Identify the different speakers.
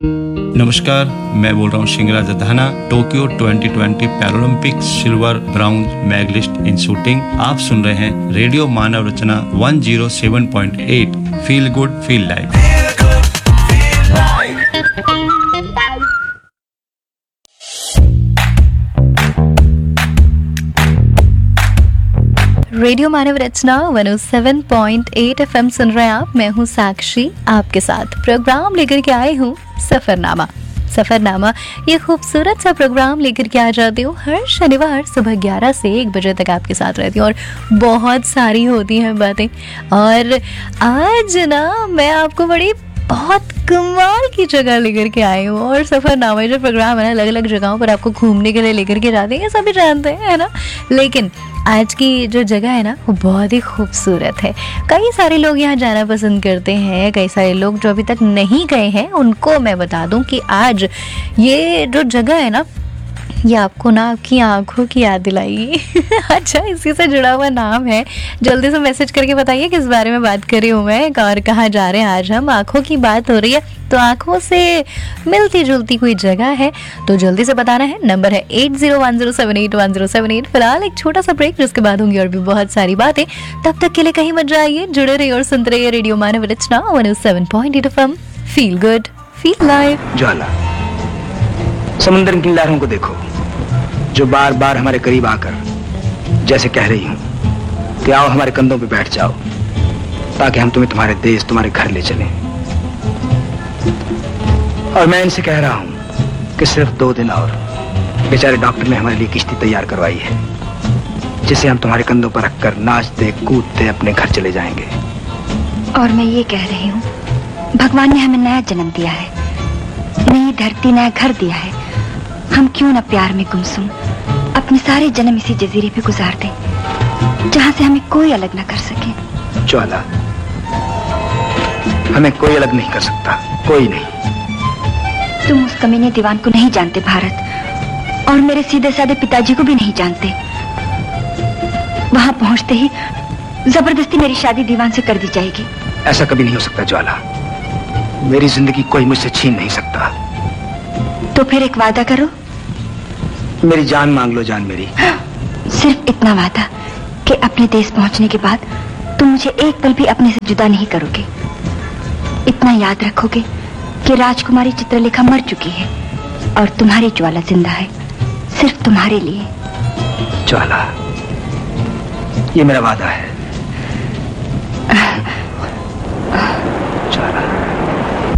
Speaker 1: नमस्कार, मैं बोल रहा हूँ शिंगराज Adhana. Tokyo 2020 Paralympic silver brown medallist इन शूटिंग। आप सुन रहे हैं रेडियो मानव रचना 107.8 feel good feel live.
Speaker 2: Radio मानव रचना 107.8 FM सुन रहे हैं आप। मैं हूँ साक्षी, आपके साथ प्रोग्राम लेकर के आई हूँ सफरनामा। सफरनामा ये खूबसूरत सा प्रोग्राम लेकर के आ जाती हूँ हर शनिवार सुबह 11 से 1 बजे तक आपके साथ रहती हूँ और बहुत सारी होती हैं बातें। और आज ना मैं आपको बहुत कमाल की जगह लेकर के आई हूँ। और सफरनामा जो प्रोग्राम है ना, अलग अलग जगहों पर आपको घूमने के लिए लेकर के जाते हैं, सभी जानते हैं, है ना। लेकिन आज की जो जगह है ना, वो बहुत ही खूबसूरत है। कई सारे लोग यहाँ जाना पसंद करते हैं। कई सारे लोग जो अभी तक नहीं गए हैं उनको मैं बता दूं कि आज ये जो जगह है ना, ये आपको ना आपकी आंखों की याद दिलाएगी। अच्छा, इसी से जुड़ा हुआ नाम है। जल्दी से मैसेज करके बताइए किस बारे में बात कर रही हूँ मैं और कहाँ जा रहे हैं। आज हम आंखों की बात हो रही है, तो आंखों से मिलती जुलती कोई जगह है तो जल्दी से बताना है। नंबर है 8010781078। फिलहाल एक छोटा सा ब्रेक, जिसके बाद होंगी और भी बहुत सारी बातें। तब तक के लिए कहीं मत जाइए, जुड़े रहिए और सुनते रहिए रेडियो मानव रचना 107.8 FM। Feel good feel live.
Speaker 3: ज्वाला, समुद्र की लहरों को देखो जो बार बार हमारे करीब आकर जैसे कह रही हूं कि आओ हमारे कंधों पे बैठ जाओ, ताकि हम तुम्हें तुम्हारे देश, तुम्हारे घर ले चलें। और मैं इनसे कह रहा हूं कि सिर्फ 2 दिन और। बेचारे डॉक्टर ने हमारे लिए किश्ती तैयार करवाई है, जिसे हम तुम्हारे कंधों पर रखकर नाचते कूदते अपने घर चले जाएंगे।
Speaker 4: और मैं ये कह रही हूँ, भगवान ने हमें नया जन्म दिया है, नई धरती, नया घर दिया है। हम क्यों ना प्यार में गुमसुम अपने सारे जन्म इसी जजीरे पे गुजार दें, जहाँ से हमें कोई अलग ना कर सके।
Speaker 3: ज्वाला, हमें कोई अलग नहीं कर सकता, कोई नहीं।
Speaker 4: तुम उस कमीने दीवान को नहीं जानते भारत, और मेरे सीधे साधे पिताजी को भी नहीं जानते। वहां पहुंचते ही जबरदस्ती मेरी शादी दीवान से कर दी जाएगी।
Speaker 3: ऐसा कभी नहीं हो सकता ज्वाला। मेरी जिंदगी कोई मुझसे छीन नहीं सकता।
Speaker 4: तो फिर एक वादा करो।
Speaker 3: मेरी जान मांग लो, जान मेरी।
Speaker 4: सिर्फ इतना वादा कि अपने देश पहुंचने के बाद तुम मुझे एक पल भी अपने से जुदा नहीं करोगे। इतना याद रखोगे कि राजकुमारी चित्रलेखा मर चुकी है और तुम्हारी ज्वाला जिंदा है, सिर्फ तुम्हारे लिए।
Speaker 3: ज्वाला, ये मेरा वादा है।